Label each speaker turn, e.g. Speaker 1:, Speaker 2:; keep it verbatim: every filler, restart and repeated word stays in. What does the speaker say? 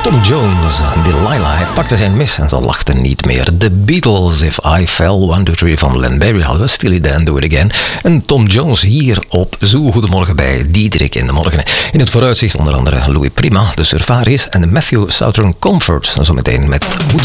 Speaker 1: Tom Jones, Delilah, hij pakte zijn mes en ze lachte niet meer. The Beatles, If I Fell, one, two, three van Len Barry hadden we, Steely Dan, Do It Again. En Tom Jones hier op Zo Goedemorgen bij Diederik in de Morgen. In het vooruitzicht onder andere Louis Prima, de Surfaris en Matthew Southern Comfort. Zometeen met Woodstock.